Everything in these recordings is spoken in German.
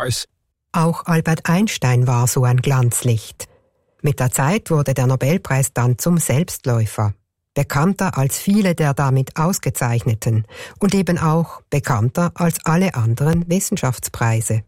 stars. Auch Albert Einstein war so ein Glanzlicht. Mit der Zeit wurde der Nobelpreis dann zum Selbstläufer. Bekannter als viele der damit Ausgezeichneten und eben auch bekannter als alle anderen Wissenschaftspreise.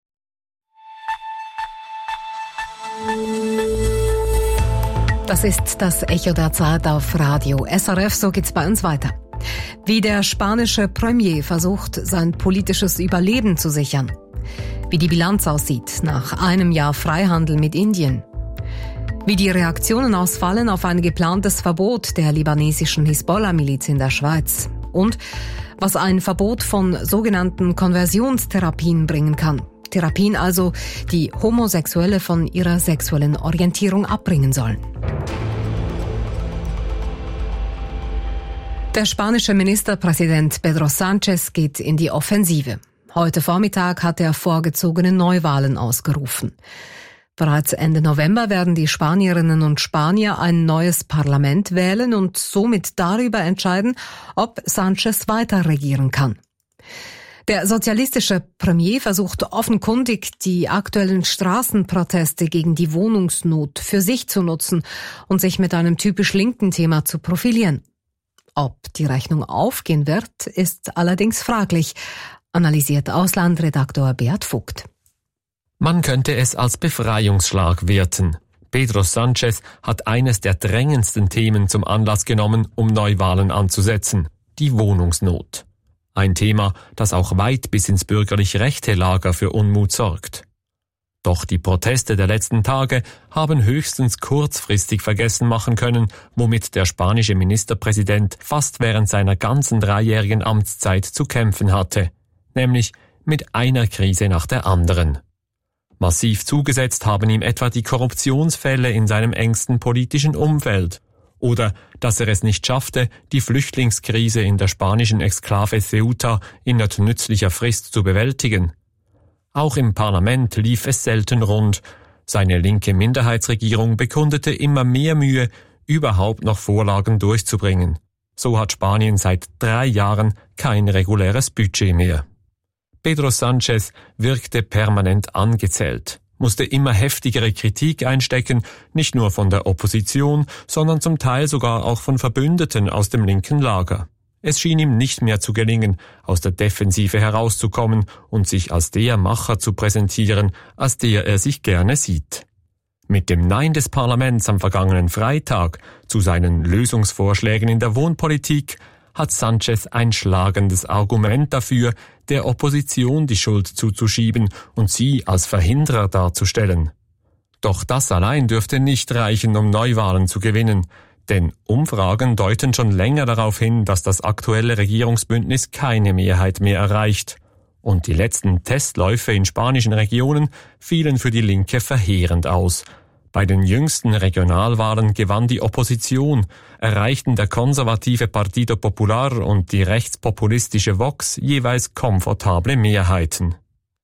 Das ist das Echo der Zeit auf Radio SRF, so geht's bei uns weiter. Wie der spanische Premier versucht, sein politisches Überleben zu sichern. Wie die Bilanz aussieht nach einem Jahr Freihandel mit Indien. Wie die Reaktionen ausfallen auf ein geplantes Verbot der libanesischen Hisbollah-Miliz in der Schweiz. Und was ein Verbot von sogenannten Konversionstherapien bringen kann. Therapien also, die Homosexuelle von ihrer sexuellen Orientierung abbringen sollen. Der spanische Ministerpräsident Pedro Sánchez geht in die Offensive. Heute Vormittag hat er vorgezogene Neuwahlen ausgerufen. Bereits Ende November werden die Spanierinnen und Spanier ein neues Parlament wählen und somit darüber entscheiden, ob Sánchez weiter regieren kann. Der sozialistische Premier versucht offenkundig, die aktuellen Straßenproteste gegen die Wohnungsnot für sich zu nutzen und sich mit einem typisch linken Thema zu profilieren. Ob die Rechnung aufgehen wird, ist allerdings fraglich, analysiert Auslandredaktor Beat Vogt. Man könnte es als Befreiungsschlag werten. Pedro Sánchez hat eines der drängendsten Themen zum Anlass genommen, um Neuwahlen anzusetzen: die Wohnungsnot. Ein Thema, das auch weit bis ins bürgerlich-rechte Lager für Unmut sorgt. Doch die Proteste der letzten Tage haben höchstens kurzfristig vergessen machen können, womit der spanische Ministerpräsident fast während seiner ganzen 3-jährigen Amtszeit zu kämpfen hatte, nämlich mit einer Krise nach der anderen. Massiv zugesetzt haben ihm etwa die Korruptionsfälle in seinem engsten politischen Umfeld oder dass er es nicht schaffte, die Flüchtlingskrise in der spanischen Exklave Ceuta innerhalb nützlicher Frist zu bewältigen. Auch im Parlament lief es selten rund. Seine linke Minderheitsregierung bekundete immer mehr Mühe, überhaupt noch Vorlagen durchzubringen. So hat Spanien seit 3 Jahren kein reguläres Budget mehr. Pedro Sánchez wirkte permanent angezählt, musste immer heftigere Kritik einstecken, nicht nur von der Opposition, sondern zum Teil sogar auch von Verbündeten aus dem linken Lager. Es schien ihm nicht mehr zu gelingen, aus der Defensive herauszukommen und sich als der Macher zu präsentieren, als der er sich gerne sieht. Mit dem Nein des Parlaments am vergangenen Freitag zu seinen Lösungsvorschlägen in der Wohnpolitik hat Sánchez ein schlagendes Argument dafür, der Opposition die Schuld zuzuschieben und sie als Verhinderer darzustellen. Doch das allein dürfte nicht reichen, um Neuwahlen zu gewinnen, denn Umfragen deuten schon länger darauf hin, dass das aktuelle Regierungsbündnis keine Mehrheit mehr erreicht. Und die letzten Testläufe in spanischen Regionen fielen für die Linke verheerend aus. Bei den jüngsten Regionalwahlen gewann die Opposition, erreichten der konservative Partido Popular und die rechtspopulistische Vox jeweils komfortable Mehrheiten.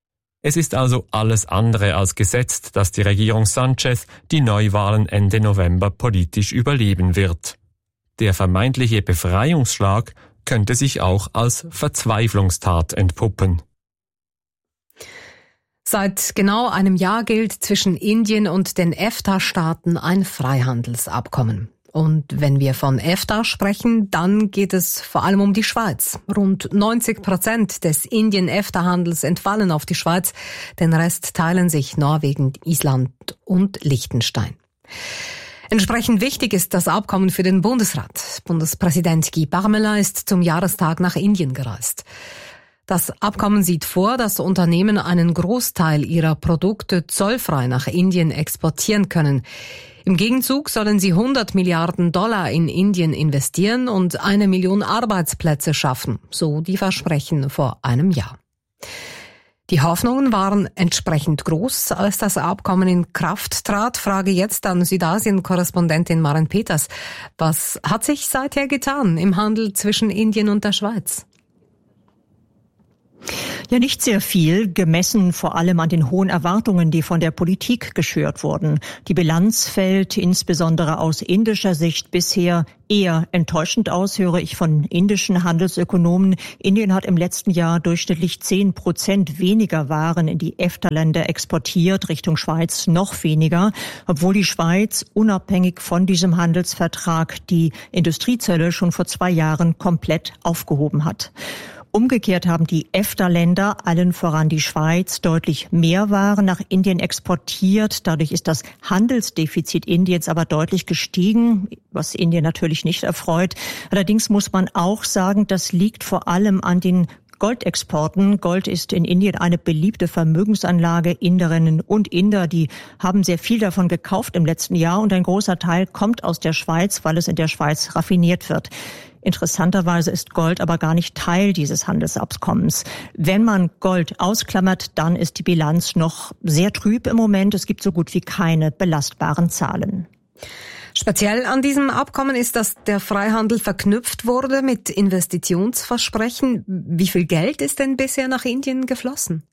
Es ist also alles andere als gesetzt, dass die Regierung Sánchez die Neuwahlen Ende November politisch überleben wird. Der vermeintliche Befreiungsschlag könnte sich auch als Verzweiflungstat entpuppen. Seit genau einem Jahr gilt zwischen Indien und den EFTA-Staaten ein Freihandelsabkommen. Und wenn wir von EFTA sprechen, dann geht es vor allem um die Schweiz. Rund 90% des Indien-EFTA-Handels entfallen auf die Schweiz. Den Rest teilen sich Norwegen, Island und Liechtenstein. Entsprechend wichtig ist das Abkommen für den Bundesrat. Bundespräsident Guy Parmelin ist zum Jahrestag nach Indien gereist. Das Abkommen sieht vor, dass Unternehmen einen Großteil ihrer Produkte zollfrei nach Indien exportieren können. Im Gegenzug sollen sie $100 Milliarden in Indien investieren und 1 Million Arbeitsplätze schaffen, so die Versprechen vor einem Jahr. Die Hoffnungen waren entsprechend groß, als das Abkommen in Kraft trat. Frage jetzt an Südasien-Korrespondentin Maren Peters. Was hat sich seither getan im Handel zwischen Indien und der Schweiz? Ja, nicht sehr viel, gemessen vor allem an den hohen Erwartungen, die von der Politik geschürt wurden. Die Bilanz fällt insbesondere aus indischer Sicht bisher eher enttäuschend aus, höre ich von indischen Handelsökonomen. Indien hat im letzten Jahr durchschnittlich 10% weniger Waren in die EFTA-Länder exportiert, Richtung Schweiz noch weniger, obwohl die Schweiz unabhängig von diesem Handelsvertrag die Industriezölle schon vor 2 Jahren komplett aufgehoben hat. Umgekehrt haben die EFTA-Länder, allen voran die Schweiz, deutlich mehr Waren nach Indien exportiert. Dadurch ist das Handelsdefizit Indiens aber deutlich gestiegen, was Indien natürlich nicht erfreut. Allerdings muss man auch sagen, das liegt vor allem an den Goldexporten. Gold ist in Indien eine beliebte Vermögensanlage. Inderinnen und Inder, die haben sehr viel davon gekauft im letzten Jahr und ein großer Teil kommt aus der Schweiz, weil es in der Schweiz raffiniert wird. Interessanterweise ist Gold aber gar nicht Teil dieses Handelsabkommens. Wenn man Gold ausklammert, dann ist die Bilanz noch sehr trüb im Moment. Es gibt so gut wie keine belastbaren Zahlen. Speziell an diesem Abkommen ist, dass der Freihandel verknüpft wurde mit Investitionsversprechen. Wie viel Geld ist denn bisher nach Indien geflossen?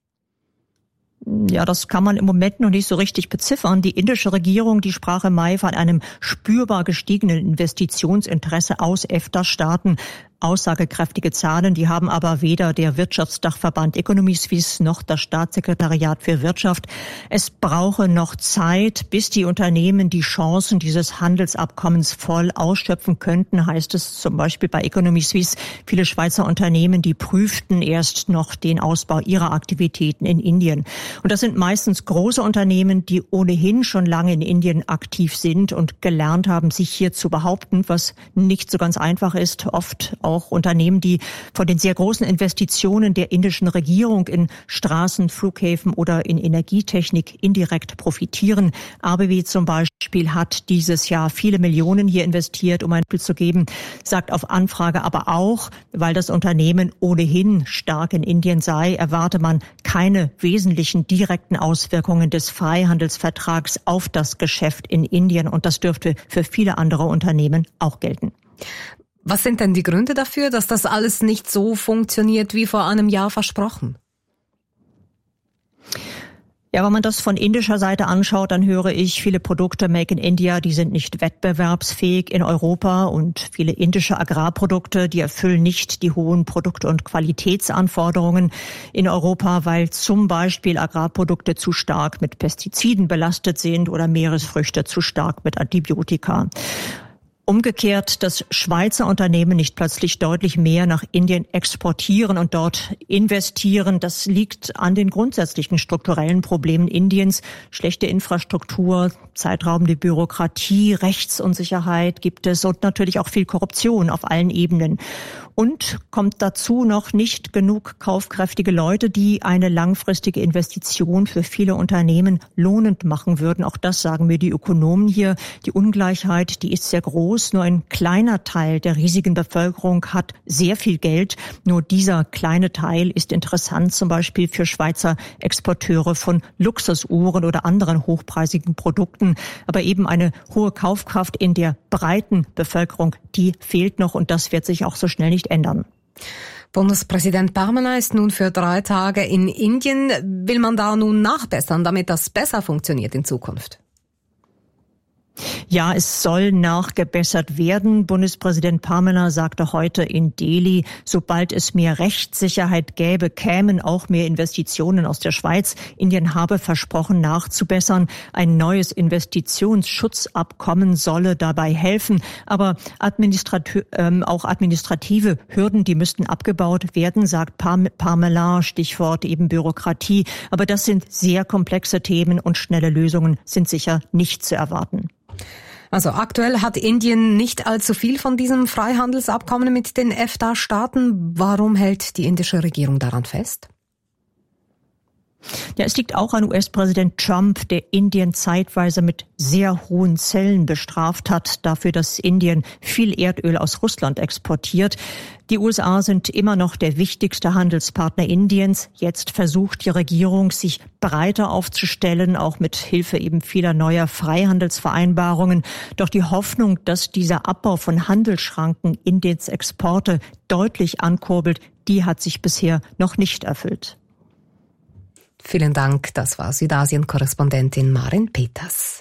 Ja, das kann man im Moment noch nicht so richtig beziffern. Die indische Regierung, die sprach im Mai von einem spürbar gestiegenen Investitionsinteresse aus EFTA-Staaten. Aussagekräftige Zahlen, die haben aber weder der Wirtschaftsdachverband Economy Suisse noch das Staatssekretariat für Wirtschaft. Es brauche noch Zeit, bis die Unternehmen die Chancen dieses Handelsabkommens voll ausschöpfen könnten, heißt es zum Beispiel bei Economy Suisse. Viele Schweizer Unternehmen, die prüften erst noch den Ausbau ihrer Aktivitäten in Indien. Und das sind meistens große Unternehmen, die ohnehin schon lange in Indien aktiv sind und gelernt haben, sich hier zu behaupten, was nicht so ganz einfach ist. Oft auch Unternehmen, die von den sehr großen Investitionen der indischen Regierung in Straßen, Flughäfen oder in Energietechnik indirekt profitieren. ABW zum Beispiel hat dieses Jahr viele Millionen hier investiert, um ein Beispiel zu geben, sagt auf Anfrage aber auch, weil das Unternehmen ohnehin stark in Indien sei, erwarte man keine wesentlichen direkten Auswirkungen des Freihandelsvertrags auf das Geschäft in Indien. Und das dürfte für viele andere Unternehmen auch gelten. Was sind denn die Gründe dafür, dass das alles nicht so funktioniert wie vor einem Jahr versprochen? Ja, wenn man das von indischer Seite anschaut, dann höre ich, viele Produkte Make in India, die sind nicht wettbewerbsfähig in Europa und viele indische Agrarprodukte, die erfüllen nicht die hohen Produkt- und Qualitätsanforderungen in Europa, weil zum Beispiel Agrarprodukte zu stark mit Pestiziden belastet sind oder Meeresfrüchte zu stark mit Antibiotika. Umgekehrt, dass Schweizer Unternehmen nicht plötzlich deutlich mehr nach Indien exportieren und dort investieren, das liegt an den grundsätzlichen strukturellen Problemen Indiens. Schlechte Infrastruktur, zeitraubende Bürokratie, Rechtsunsicherheit gibt es und natürlich auch viel Korruption auf allen Ebenen. Und kommt dazu noch nicht genug kaufkräftige Leute, die eine langfristige Investition für viele Unternehmen lohnend machen würden. Auch das sagen mir die Ökonomen hier. Die Ungleichheit, die ist sehr groß. Nur ein kleiner Teil der riesigen Bevölkerung hat sehr viel Geld. Nur dieser kleine Teil ist interessant, zum Beispiel für Schweizer Exporteure von Luxusuhren oder anderen hochpreisigen Produkten. Aber eben eine hohe Kaufkraft in der breiten Bevölkerung, die fehlt noch und das wird sich auch so schnell nicht ändern. Bundespräsident Parmela ist nun für 3 Tage in Indien. Will man da nun nachbessern, damit das besser funktioniert in Zukunft? Ja, es soll nachgebessert werden. Bundespräsident Parmela sagte heute in Delhi, sobald es mehr Rechtssicherheit gäbe, kämen auch mehr Investitionen aus der Schweiz. Indien habe versprochen, nachzubessern. Ein neues Investitionsschutzabkommen solle dabei helfen. Aber auch administrative Hürden, die müssten abgebaut werden, sagt Parmela, Stichwort eben Bürokratie. Aber das sind sehr komplexe Themen und schnelle Lösungen sind sicher nicht zu erwarten. Also aktuell hat Indien nicht allzu viel von diesem Freihandelsabkommen mit den EFTA-Staaten. Warum hält die indische Regierung daran fest? Ja, es liegt auch an US-Präsident Trump, der Indien zeitweise mit sehr hohen Zöllen bestraft hat, dafür, dass Indien viel Erdöl aus Russland exportiert. Die USA sind immer noch der wichtigste Handelspartner Indiens. Jetzt versucht die Regierung, sich breiter aufzustellen, auch mit Hilfe eben vieler neuer Freihandelsvereinbarungen. Doch die Hoffnung, dass dieser Abbau von Handelsschranken Indiens Exporte deutlich ankurbelt, die hat sich bisher noch nicht erfüllt. Vielen Dank, das war Südasien-Korrespondentin Maren Peters.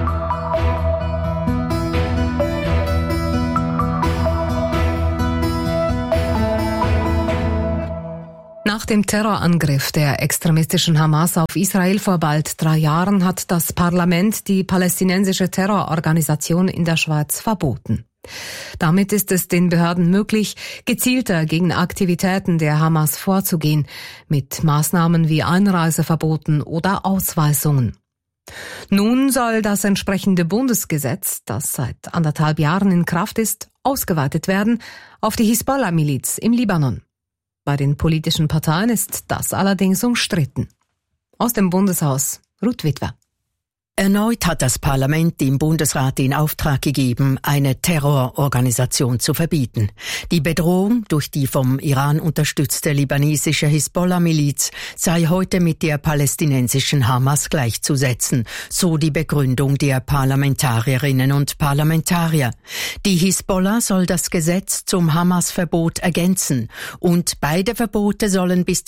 Nach dem Terrorangriff der extremistischen Hamas auf Israel vor bald 3 Jahren hat das Parlament die palästinensische Terrororganisation in der Schweiz verboten. Damit ist es den Behörden möglich, gezielter gegen Aktivitäten der Hamas vorzugehen, mit Maßnahmen wie Einreiseverboten oder Ausweisungen. Nun soll das entsprechende Bundesgesetz, das seit 1,5 Jahren in Kraft ist, ausgeweitet werden auf die Hisbollah-Miliz im Libanon. Bei den politischen Parteien ist das allerdings umstritten. Aus dem Bundeshaus, Ruth Witwer. Erneut hat das Parlament dem Bundesrat in Auftrag gegeben, eine Terrororganisation zu verbieten. Die Bedrohung durch die vom Iran unterstützte libanesische Hisbollah-Miliz sei heute mit der palästinensischen Hamas gleichzusetzen, so die Begründung der Parlamentarierinnen und Parlamentarier. Die Hisbollah soll das Gesetz zum Hamas-Verbot ergänzen und beide Verbote sollen bis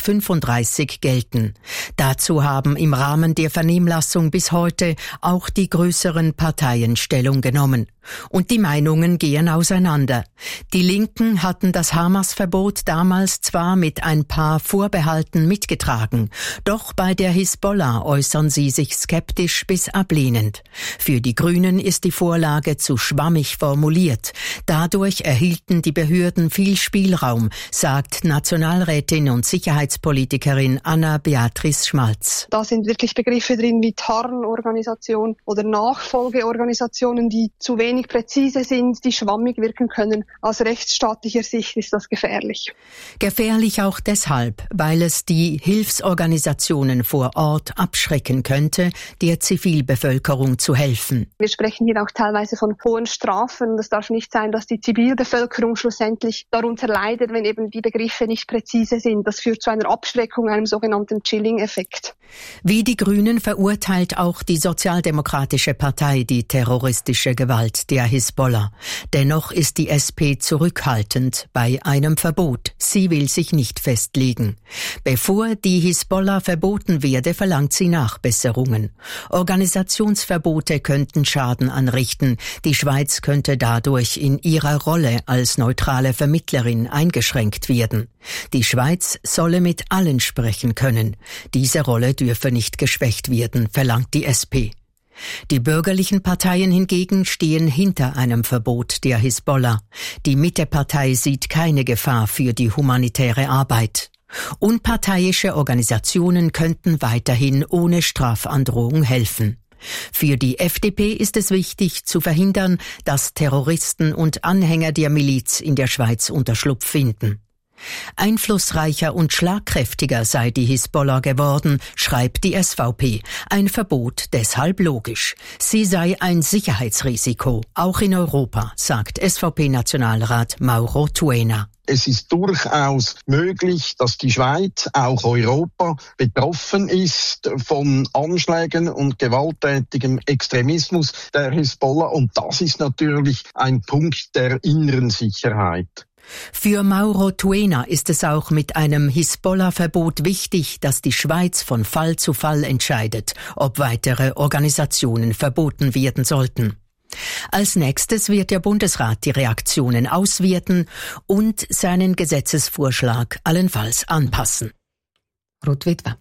2035 gelten. Dazu haben im Rahmen der Vernehmlassung bis heute auch die größeren Parteien Stellung genommen. Und die Meinungen gehen auseinander. Die Linken hatten das Hamas-Verbot damals zwar mit ein paar Vorbehalten mitgetragen, doch bei der Hisbollah äußern sie sich skeptisch bis ablehnend. Für die Grünen ist die Vorlage zu schwammig formuliert. Dadurch erhielten die Behörden viel Spielraum, sagt Nationalrätin und Sicherheitspolitikerin Anna-Beatrice Schmalz. Da sind wirklich Begriffe drin wie Tarnorganisation oder Nachfolgeorganisationen, die zu wenig präzise sind, die schwammig wirken können. Aus rechtsstaatlicher Sicht ist das gefährlich. Gefährlich auch deshalb, weil es die Hilfsorganisationen vor Ort abschrecken könnte, der Zivilbevölkerung zu helfen. Wir sprechen hier auch teilweise von hohen Strafen. Es darf nicht sein, dass die Zivilbevölkerung schlussendlich darunter leidet, wenn eben die Begriffe nicht präzise sind. Das führt zu einer Abschreckung, einem sogenannten Chilling-Effekt. Wie die Grünen verurteilt auch die Sozialdemokratische Partei die terroristische Gewalt der Hisbollah. Dennoch ist die SP zurückhaltend bei einem Verbot. Sie will sich nicht festlegen. Bevor die Hisbollah verboten werde, verlangt sie Nachbesserungen. Organisationsverbote könnten Schaden anrichten. Die Schweiz könnte dadurch in ihrer Rolle als neutrale Vermittlerin eingeschränkt werden. Die Schweiz solle mit allen sprechen können. Diese Rolle dürfe nicht geschwächt werden, verlangt die SP. Die bürgerlichen Parteien hingegen stehen hinter einem Verbot der Hisbollah. Die Mittepartei sieht keine Gefahr für die humanitäre Arbeit. Unparteiische Organisationen könnten weiterhin ohne Strafandrohung helfen. Für die FDP ist es wichtig, zu verhindern, dass Terroristen und Anhänger der Miliz in der Schweiz Unterschlupf finden. Einflussreicher und schlagkräftiger sei die Hisbollah geworden, schreibt die SVP. Ein Verbot deshalb logisch. Sie sei ein Sicherheitsrisiko, auch in Europa, sagt SVP-Nationalrat Mauro Tuena. Es ist durchaus möglich, dass die Schweiz, auch Europa, betroffen ist von Anschlägen und gewalttätigem Extremismus der Hisbollah. Und das ist natürlich ein Punkt der inneren Sicherheit. Für Mauro Tuena ist es auch mit einem Hisbollah-Verbot wichtig, dass die Schweiz von Fall zu Fall entscheidet, ob weitere Organisationen verboten werden sollten. Als nächstes wird der Bundesrat die Reaktionen auswerten und seinen Gesetzesvorschlag allenfalls anpassen. Ruth Witwer.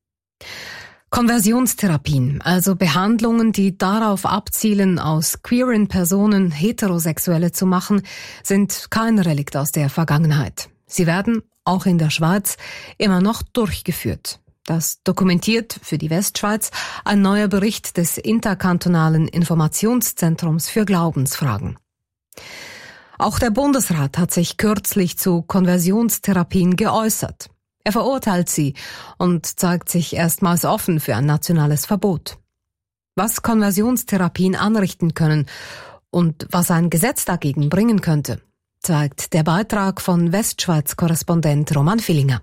Konversionstherapien, also Behandlungen, die darauf abzielen, aus queeren Personen Heterosexuelle zu machen, sind kein Relikt aus der Vergangenheit. Sie werden, auch in der Schweiz, immer noch durchgeführt. Das dokumentiert für die Westschweiz ein neuer Bericht des Interkantonalen Informationszentrums für Glaubensfragen. Auch der Bundesrat hat sich kürzlich zu Konversionstherapien geäußert. Er verurteilt sie und zeigt sich erstmals offen für ein nationales Verbot. Was Konversionstherapien anrichten können und was ein Gesetz dagegen bringen könnte, zeigt der Beitrag von Westschweiz-Korrespondent Roman Villinger.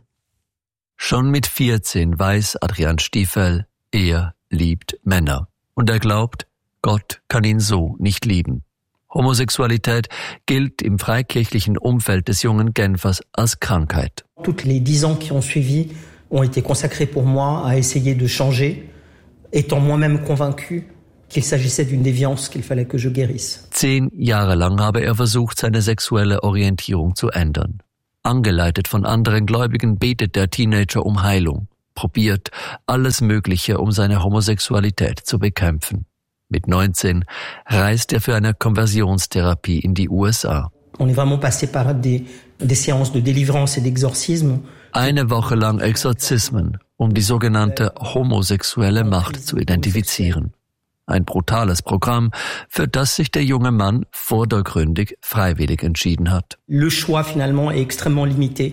Schon mit 14 weiß Adrian Stiefel, er liebt Männer. Und er glaubt, Gott kann ihn so nicht lieben. Homosexualität gilt im freikirchlichen Umfeld des jungen Genfers als Krankheit. Toutes les 10 ans qui ont suivi ont été consacrés pour moi à essayer de changer, étant moi-même convaincu qu'il s'agissait d'une déviance qu'il fallait que je guérisse. 10 Jahre lang habe er versucht, seine sexuelle Orientierung zu ändern. Angeleitet von anderen Gläubigen betet der Teenager um Heilung, probiert alles Mögliche, um seine Homosexualität zu bekämpfen. Mit 19 reist er für eine Konversionstherapie in die USA. On est vraiment passé par des séances de délivrance et d'exorcisme. Eine Woche lang Exorzismen, um die sogenannte homosexuelle Macht zu identifizieren. Ein brutales Programm, für das sich der junge Mann vordergründig freiwillig entschieden hat. Le choix finalement est extrêmement limité.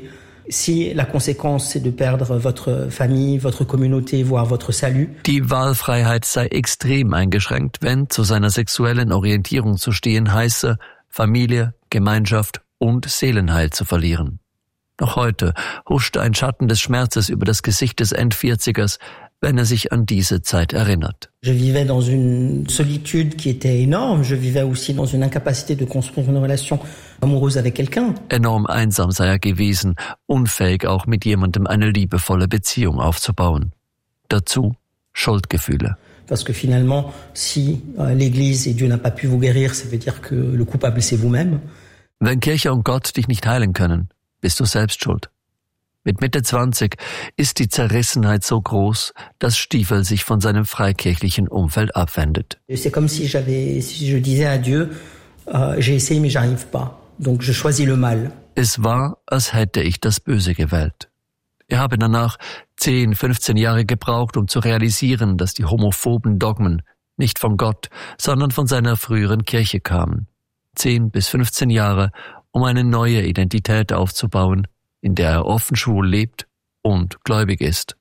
Si la conséquence c'est de perdre votre famille, votre communauté, voire votre salut. Die Wahlfreiheit sei extrem eingeschränkt, wenn zu seiner sexuellen Orientierung zu stehen heiße, Familie, Gemeinschaft und Seelenheil zu verlieren. Noch heute huscht ein Schatten des Schmerzes über das Gesicht des End-40ers, wenn er sich an diese Zeit erinnert. Je vivais dans une solitude qui était énorme. Je vivais aussi dans une incapacité de construire une relation amoureuse avec quelqu'un. Enorm einsam sei er gewesen, unfähig auch mit jemandem eine liebevolle Beziehung aufzubauen. Dazu Schuldgefühle. Parce que finalement, si l'Église et Dieu n'a pas pu vous guérir, ça veut dire que le coupable c'est vous-même. Wenn Kirche und Gott dich nicht heilen können, bist du selbst schuld. Mit Mitte 20 ist die Zerrissenheit so groß, dass Stiefel sich von seinem freikirchlichen Umfeld abwendet. C'est comme si je disais à Dieu, j'ai essayé mais j'arrive pas. Donc je choisis le mal. Es war, als hätte ich das Böse gewählt. Er habe danach 10, 15 Jahre gebraucht, um zu realisieren, dass die homophoben Dogmen nicht von Gott, sondern von seiner früheren Kirche kamen. 10 bis 15 Jahre, um eine neue Identität aufzubauen, in der er offen schwul lebt und gläubig ist.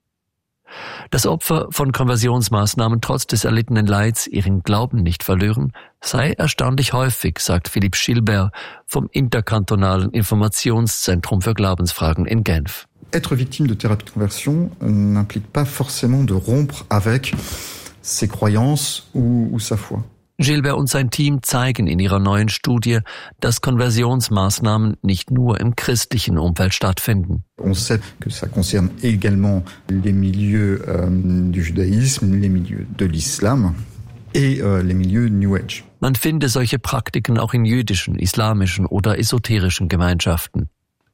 Das Opfer von Konversionsmaßnahmen trotz des erlittenen Leids ihren Glauben nicht verlieren, sei erstaunlich häufig, sagt Philippe Gilbert vom interkantonalen Informationszentrum für Glaubensfragen in Genf. Être victime de thérapie de conversion n'implique pas forcément de rompre avec ses croyances ou sa foi. Gilbert und sein Team zeigen in ihrer neuen Studie, dass Konversionsmaßnahmen nicht nur im christlichen Umfeld stattfinden. On sait que ça concerne également les milieux du judaïsme, les milieux de l'islam et les milieux New Age. Man finde solche Praktiken auch in jüdischen, islamischen oder esoterischen Gemeinschaften.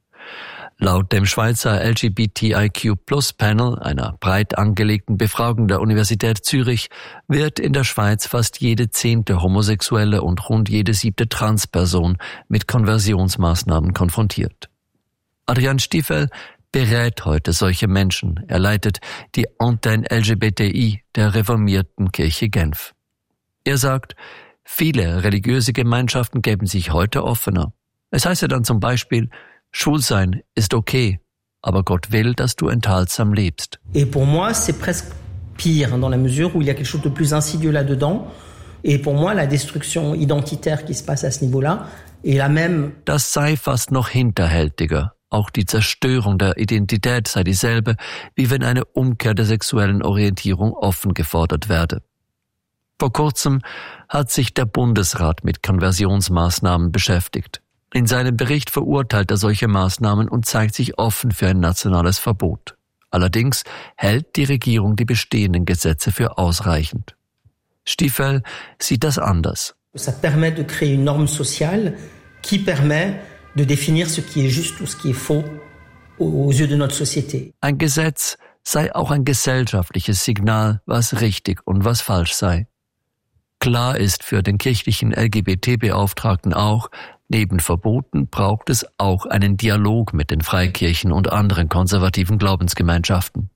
Laut dem Schweizer LGBTIQ+-Panel, einer breit angelegten Befragung der Universität Zürich, wird in der Schweiz fast jede 10. Homosexuelle und rund jede 7. Transperson mit Konversionsmaßnahmen konfrontiert. Adrian Stiefel berät heute solche Menschen. Er leitet die Antenne LGBTI der reformierten Kirche Genf. Er sagt, viele religiöse Gemeinschaften geben sich heute offener. Es heißt ja dann zum Beispiel, Schwulsein ist okay, aber Gott will, dass du enthaltsam lebst. Et pour moi, c'est presque pire, dans la mesure où il y a quelque chose de plus insidieux là-dedans. Et pour moi, la destruction identitaire qui se passe à ce niveau-là est la même. Das sei fast noch hinterhältiger. Auch die Zerstörung der Identität sei dieselbe, wie wenn eine Umkehr der sexuellen Orientierung offen gefordert werde. Vor kurzem hat sich der Bundesrat mit Konversionsmaßnahmen beschäftigt. In seinem Bericht verurteilt er solche Maßnahmen und zeigt sich offen für ein nationales Verbot. Allerdings hält die Regierung die bestehenden Gesetze für ausreichend. Stiefel sieht das anders. Ça permet de créer une norme sociale qui permet de définir ce qui est juste ou ce qui est faux aux yeux de notre société. Ein Gesetz sei auch ein gesellschaftliches Signal, was richtig und was falsch sei. Klar ist für den kirchlichen LGBT-Beauftragten auch, neben Verboten braucht es auch einen Dialog mit den Freikirchen und anderen konservativen Glaubensgemeinschaften.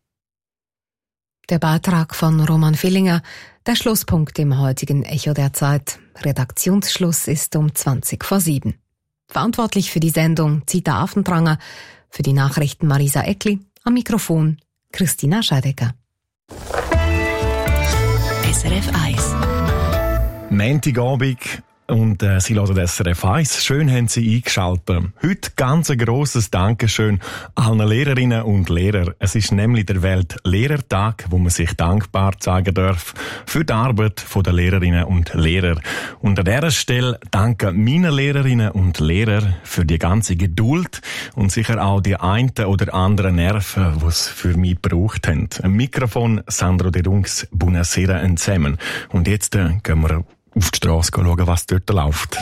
Der Beitrag von Roman Villinger, der Schlusspunkt im heutigen Echo der Zeit. Redaktionsschluss ist um 20:07. Verantwortlich für die Sendung Zita Affentranger, für die Nachrichten Marisa Eckli. Am Mikrofon Christina Scheidecker. SRF 1. Montagabend und Sie hören SRF 1. Schön haben Sie eingeschaltet. Heute ganz ein grosses Dankeschön allen Lehrerinnen und Lehrern. Es ist nämlich der Weltlehrertag, wo man sich dankbar zeigen darf für die Arbeit der Lehrerinnen und Lehrer. Und an dieser Stelle danke meinen Lehrerinnen und Lehrern für die ganze Geduld und sicher auch die einen oder anderen Nerven, die es für mich gebraucht haben. Am Mikrofon Sandro De Rungs, buonasera zusammen. Und jetzt gehen wir auf die Strasse schauen, was dort läuft.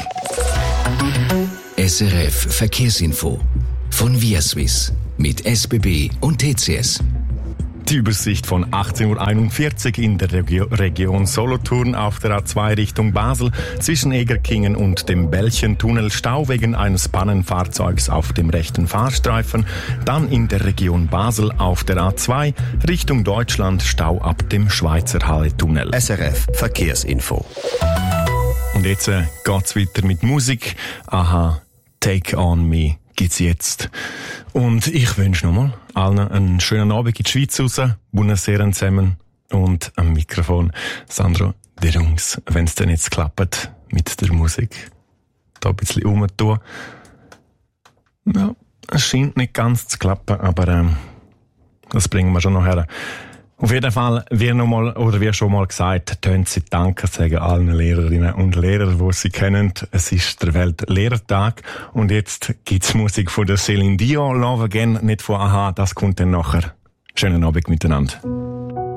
SRF Verkehrsinfo von ViaSwiss mit SBB und TCS. Die Übersicht von 18.41 Uhr in der Region Solothurn auf der A2 Richtung Basel zwischen Egerkingen und dem Bällchentunnel Stau wegen eines Pannenfahrzeugs auf dem rechten Fahrstreifen. Dann in der Region Basel auf der A2 Richtung Deutschland Stau ab dem Schweizer Halle-Tunnel. SRF Verkehrsinfo. Und jetzt geht's weiter mit Musik. Aha, Take On Me gibt's jetzt. Und ich wünsche nochmal allen einen schönen Abend in die Schweiz raus. Buonasera zusammen. Und am Mikrofon Sandro De Rungs. Wenn es denn jetzt klappt mit der Musik. Da ein bisschen rumtun. Ja, es scheint nicht ganz zu klappen, aber das bringen wir schon noch her. Auf jeden Fall, wie schon mal gesagt, tönt Sie Danke sagen allen Lehrerinnen und Lehrern, die Sie kennen. Es ist der Weltlehrertag und jetzt gibt's Musik von der Céline Dion, Love Again, nicht von Aha, das kommt dann nachher. Schönen Abend miteinander.